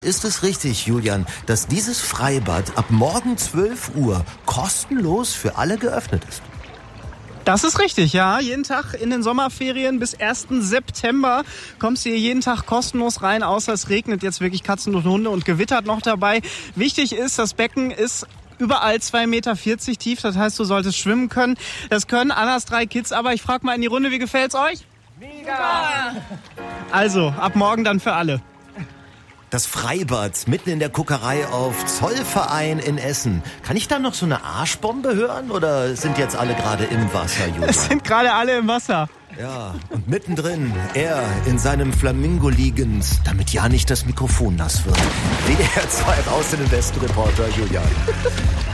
Ist es richtig, Julian, dass dieses Freibad ab morgen 12 Uhr kostenlos für alle geöffnet ist? Das ist richtig, ja. Jeden Tag in den Sommerferien bis 1. September kommst du hier jeden Tag kostenlos rein, außer es regnet jetzt wirklich Katzen und Hunde und gewittert noch dabei. Wichtig ist, das Becken ist überall 2,40 Meter tief, das heißt, du solltest schwimmen können. Das können Annas 3 Kids, aber ich frage mal in die Runde, wie gefällt's euch? Mega! Also, ab morgen dann für alle. Das Freibad mitten in der Kuckerei auf Zollverein in Essen. Kann ich da noch so eine Arschbombe hören oder sind jetzt alle gerade im Wasser, Julian? Es sind gerade alle im Wasser. Ja, und mittendrin, er in seinem Flamingo liegend, damit ja nicht das Mikrofon nass wird. WDR 2 raus in den Westenreporter, Julian.